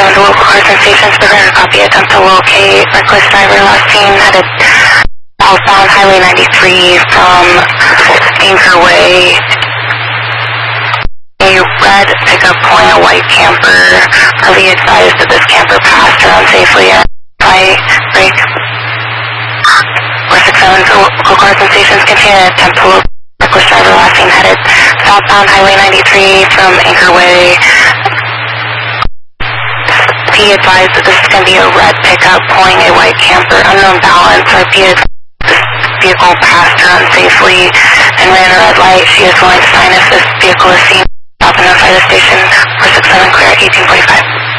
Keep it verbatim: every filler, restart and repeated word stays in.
seven to local cars and stations. Prevent a copy. Attempt to locate reckless driver last seen headed southbound Highway ninety-three from Anchor Way. A red pickup pulling a white camper. Are we advised that this camper passed around safely at light break? four six seven to local cars and stations. Continue to attempt to locate reckless driver last seen headed southbound Highway ninety-three from Anchor Way. Be advised that this is going to be a red pickup pulling a white camper, unknown balance. Or be advised this vehicle passed her unsafely and ran a red light. She is willing to sign if this vehicle is seen. Stop and notify the station. four six seven clear at eighteen forty-five.